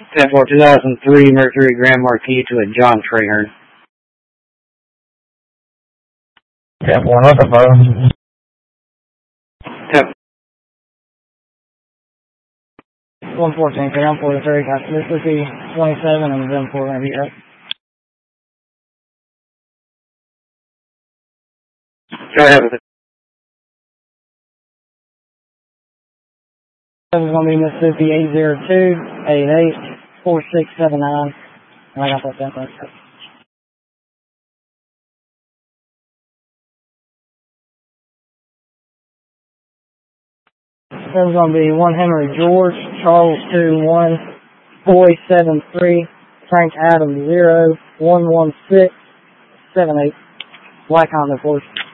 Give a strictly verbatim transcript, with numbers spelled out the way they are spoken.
ten four two thousand three Mercury Grand Marquis to a John Trahern. ten four, what the phone? ten one fourteen, ground for the third, got Mississippi twenty-seven and them four going to be up. Go ahead with it. Seven is going to be Mississippi eight zero two, eight eight, four six seven nine. And I got that down. Seven is going to be one Henry George, Charles two one, Boy seven three, Frank Adams zero, one one six, seven eight. Black Honda, of course.